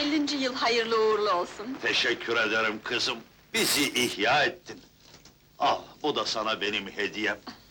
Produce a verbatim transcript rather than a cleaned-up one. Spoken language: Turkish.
ellinci yıl hayırlı uğurlu olsun. Teşekkür ederim kızım. Bizi ihya ettin. Al, bu da sana benim hediyem.